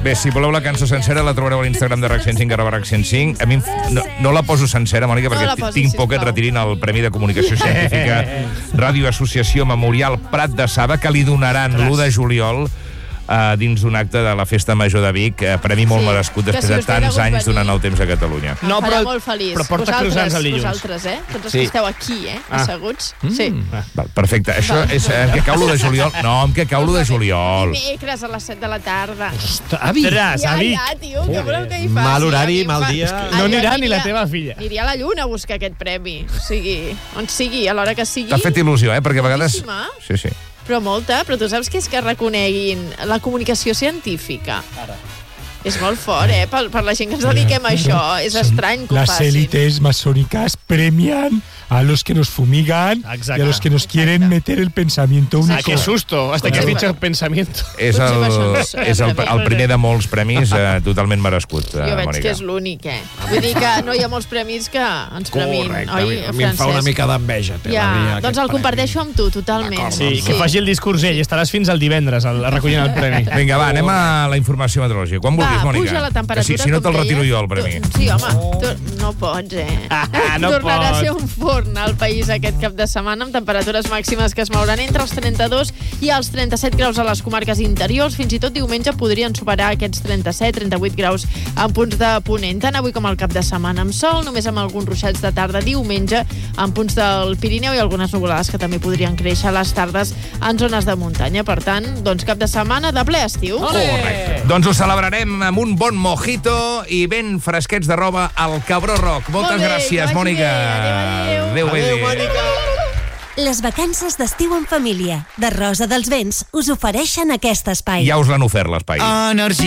Bé, si voleu la cançó sencera la trobareu a l'Instagram de RAC 105, @RAC 105. A mi no la poso sencera, Mònica, perquè tinc por que et retirin el Premi de Comunicació Científica Ràdio Associació Memorial Prat de Saba, que li donaran l'1 de juliol dins d'un acte de la Festa Major de Vic, premi molt merescut després de tants anys donant el temps a Catalunya. No, farà molt feliç. Però porta croissants el dilluns. Vosaltres, tots els que esteu aquí, asseguts. Sí. Perfecte. Això és en què cau l'1 de juliol? No, en què cau l'1 de juliol? Dimecres a les 7 de la tarda. Ostres, a Vic. Ja, tio, què voleu que hi faci? Mal horari, mal dia. No anirà ni la teva filla. Aniria a la Lluna a buscar aquest premi. O sigui, on sigui, a l'hora que sigui. T'ha fet il·lusió, perquè a vegades... Sí. Però molta, però tu saps què és que reconeguin la comunicació científica? Ara. És molt fort, per la gent que ens dediquem a això. És estrany que ho facin. Las élites masónicas premian a los que nos fumigan y a los que nos quieren meter el pensamiento único. ¡Qué susto! Hasta que has dicho el pensamiento. És el primer de molts premis totalment merescut, Mònica. Jo veig que és l'únic, Vull dir que no hi ha molts premis que ens premin, oi, Francesc? A mi em fa una mica d'enveja. Doncs el comparteixo amb tu, totalment. Sí, que faci el discurs ell. Estaràs fins al divendres recollint el premi. Vinga, va, anem a la informació meteorològica. Quan vulguis, Mònica. Puja la temperatura, si no te'l retiro jo, el premi. Sí, home, tu no pots, No tornarà pots. a ser un forn al país aquest cap de setmana, amb temperatures màximes que es mouran entre els 32 i els 37 graus a les comarques interiors. Fins i tot diumenge podrien superar aquests 37-38 graus en punts de Ponent. Tant avui com el cap de setmana amb sol, només amb alguns ruixats de tarda diumenge en punts del Pirineu i algunes nuvolades que també podrien créixer a les tardes en zones de muntanya. Per tant, doncs cap de setmana de ple estiu. Correcte. Doncs ho celebrarem amb un bon mojito i ben fresquets de roba al Cabró Rock. Moltes gràcies, Mònica. Adéu, adéu. Mònica. Les vacances d'estiu en família de Rosa dels Vents us ofereixen aquest espai. Ja us l'han ofert, l'espai. Energia.